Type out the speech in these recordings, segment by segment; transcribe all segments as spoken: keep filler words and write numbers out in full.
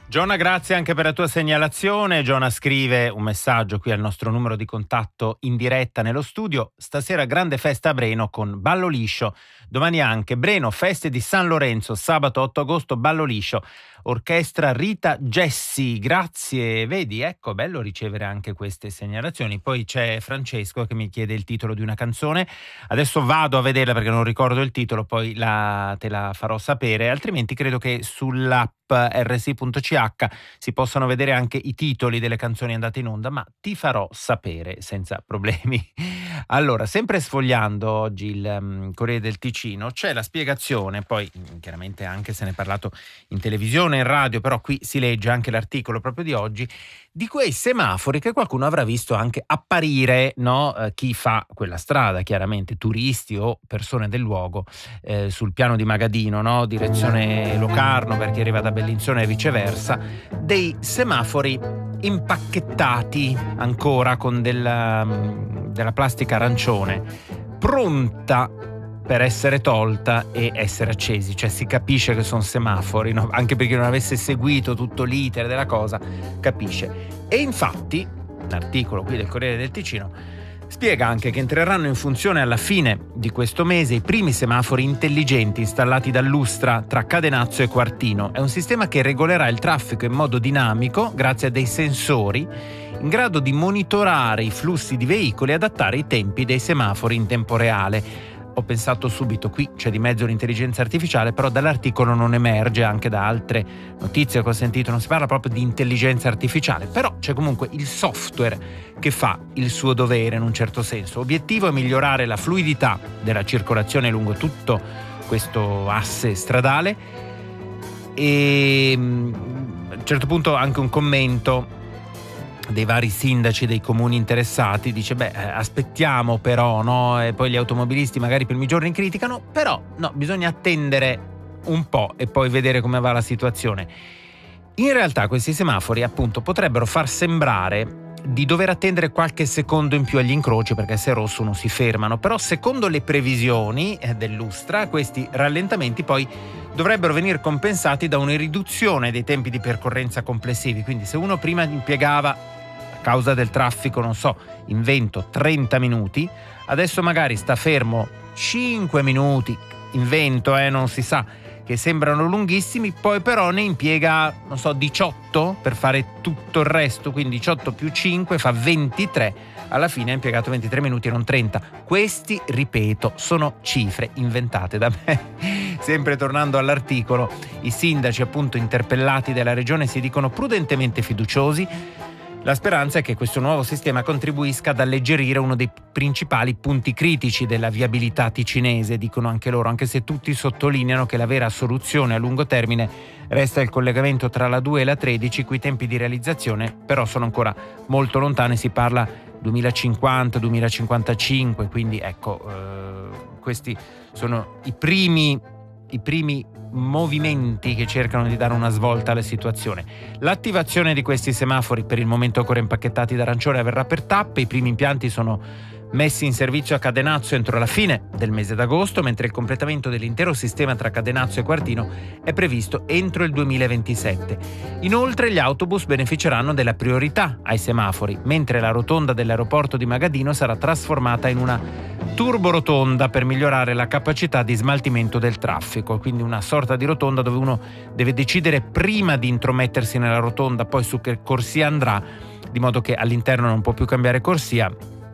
Giona, grazie anche per la tua segnalazione. Giona scrive un messaggio qui al nostro numero di contatto in diretta nello studio. Stasera grande festa a Breno con Ballo Liscio. Domani anche Breno, feste di San Lorenzo, sabato otto agosto, Ballo Liscio. Orchestra Rita Gessi, grazie. Vedi, ecco, bello ricevere anche queste segnalazioni. Poi c'è Francesco che mi chiede il titolo di una canzone. Adesso vado a vederla perché non ricordo il titolo, poi la, te la farò sapere. Altrimenti credo che sull'app erre esse i punto ci acca si possano vedere anche i titoli delle canzoni andate in onda, ma ti farò sapere senza problemi. Allora, sempre sfogliando oggi il um, Corriere del Ticino, c'è la spiegazione, poi chiaramente anche se ne è parlato in televisione, in radio, però qui si legge anche l'articolo proprio di oggi, di quei semafori che qualcuno avrà visto anche apparire, no? Eh, chi fa quella strada, chiaramente turisti o persone del luogo, eh, sul piano di Magadino, no? Direzione Locarno per chi arriva da Bellinzona e viceversa, dei semafori impacchettati ancora con della, della plastica arancione, pronta per essere tolta e essere accesi, cioè si capisce che sono semafori, no? Anche per chi non avesse seguito tutto l'iter della cosa capisce. E infatti l'articolo qui del Corriere del Ticino spiega anche che entreranno in funzione alla fine di questo mese i primi semafori intelligenti installati dall'Ustra tra Cadenazzo e Quartino. È un sistema che regolerà il traffico in modo dinamico grazie a dei sensori in grado di monitorare i flussi di veicoli e adattare i tempi dei semafori in tempo reale. Ho pensato subito, qui c'è di mezzo l'intelligenza artificiale, però dall'articolo non emerge, anche da altre notizie che ho sentito non si parla proprio di intelligenza artificiale, però c'è comunque il software che fa il suo dovere in un certo senso. Obiettivo è migliorare la fluidità della circolazione lungo tutto questo asse stradale e a un certo punto anche un commento dei vari sindaci dei comuni interessati dice beh aspettiamo però, no? E poi gli automobilisti magari i primi giorni criticano, però no, bisogna attendere un po' e poi vedere come va la situazione. In realtà questi semafori appunto potrebbero far sembrare di dover attendere qualche secondo in più agli incroci perché se è rosso non si fermano, però secondo le previsioni dell'Ustra questi rallentamenti poi dovrebbero venire compensati da una riduzione dei tempi di percorrenza complessivi, quindi se uno prima impiegava a causa del traffico, non so, in vento trenta minuti, adesso magari sta fermo cinque minuti, in vento eh, non si sa, che sembrano lunghissimi, poi però ne impiega, non so, diciotto per fare tutto il resto, quindi diciotto più cinque fa ventitré, alla fine ha impiegato ventitré minuti e non trenta. Questi, ripeto, sono cifre inventate da me. Sempre tornando all'articolo, i sindaci appunto interpellati della regione si dicono prudentemente fiduciosi. La speranza è che questo nuovo sistema contribuisca ad alleggerire uno dei principali punti critici della viabilità ticinese, dicono anche loro, anche se tutti sottolineano che la vera soluzione a lungo termine resta il collegamento tra la due e la tredici, cui tempi di realizzazione però sono ancora molto lontani, si parla duemilacinquanta duemilacinquantacinque, quindi ecco, eh, questi sono i primi, i primi movimenti che cercano di dare una svolta alla situazione. L'attivazione di questi semafori per il momento ancora impacchettati d'arancione avverrà per tappe, i primi impianti sono messi in servizio a Cadenazzo entro la fine del mese d'agosto, mentre il completamento dell'intero sistema tra Cadenazzo e Quartino è previsto entro il duemilaventisette. Inoltre gli autobus beneficeranno della priorità ai semafori, mentre la rotonda dell'aeroporto di Magadino sarà trasformata in una turborotonda per migliorare la capacità di smaltimento del traffico, quindi una sorta di rotonda dove uno deve decidere prima di intromettersi nella rotonda, poi su che corsia andrà, di modo che all'interno non può più cambiare corsia,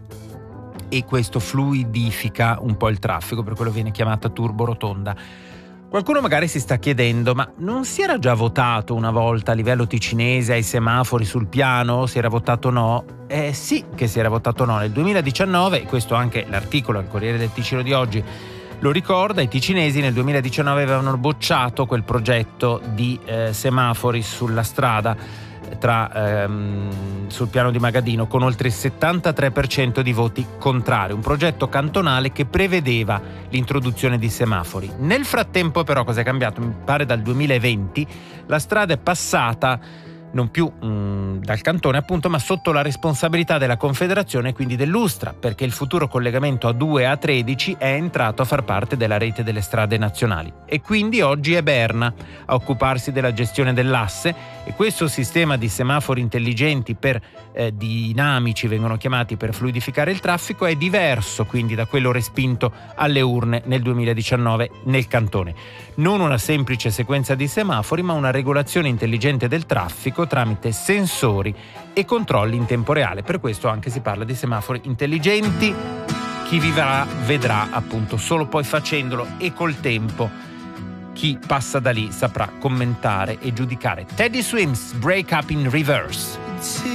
e questo fluidifica un po' il traffico, per quello viene chiamata turborotonda. Qualcuno magari si sta chiedendo, ma non si era già votato una volta a livello ticinese ai semafori sul piano? Si era votato no? Eh sì che si era votato no nel duemiladiciannove, e questo anche l'articolo al Corriere del Ticino di oggi lo ricorda. I ticinesi nel duemiladiciannove avevano bocciato quel progetto di eh, semafori sulla strada tra ehm, sul piano di Magadino, con oltre il settantatré per cento di voti contrari, un progetto cantonale che prevedeva l'introduzione di semafori. Nel frattempo però cosa è cambiato? Mi pare dal duemilaventi la strada è passata non più mh, dal cantone appunto, ma sotto la responsabilità della Confederazione e quindi dell'Ustra, perché il futuro collegamento A due e A tredici è entrato a far parte della rete delle strade nazionali e quindi oggi è Berna a occuparsi della gestione dell'asse, e questo sistema di semafori intelligenti per eh, dinamici vengono chiamati per fluidificare il traffico è diverso quindi da quello respinto alle urne nel duemiladiciannove nel cantone. Non una semplice sequenza di semafori, ma una regolazione intelligente del traffico tramite sensori e controlli in tempo reale. Per questo anche si parla di semafori intelligenti. Chi vivrà vedrà appunto solo poi facendolo, e col tempo chi passa da lì saprà commentare e giudicare. Teddy Swims, Break Up in Reverse.